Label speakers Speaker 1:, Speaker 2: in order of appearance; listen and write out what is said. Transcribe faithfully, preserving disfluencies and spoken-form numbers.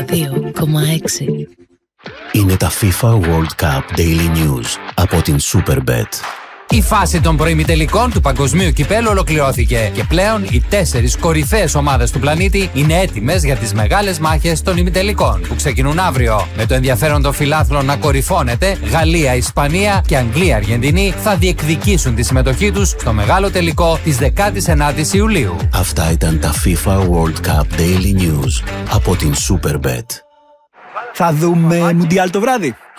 Speaker 1: δύο κόμμα έξι.
Speaker 2: Είναι τα FIFA World Cup Daily News από την Superbet.
Speaker 3: Η φάση των προημιτελικών του Παγκοσμίου Κυπέλλου ολοκληρώθηκε και πλέον οι τέσσερις κορυφαίες ομάδες του πλανήτη είναι έτοιμες για τις μεγάλες μάχες των ημιτελικών που ξεκινούν αύριο. Με το ενδιαφέρον των φιλάθλων να κορυφώνεται, Γαλλία, Ισπανία και Αγγλία, Αργεντινή θα διεκδικήσουν τη συμμετοχή τους στο μεγάλο τελικό της δεκάτης ενάτης Ιουλίου.
Speaker 2: Αυτά ήταν τα FIFA World Cup Daily News από την Superbet.
Speaker 4: Θα δούμε Μουντιάλ το βράδυ.